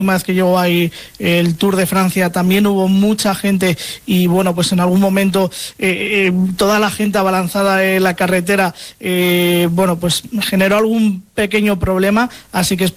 más que llegó ahí el Tour de Francia también hubo mucha gente y bueno, pues en algún momento toda la gente abalanzada en la carretera, bueno, pues generó algún pequeño problema, así que